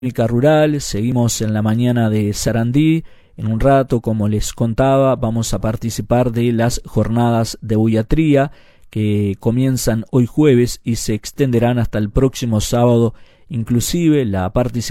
Rural. Seguimos en la mañana de Sarandí. En un rato, como les contaba, vamos a participar de las jornadas de Huillatría que comienzan hoy jueves y se extenderán hasta el próximo sábado. Inclusive la participación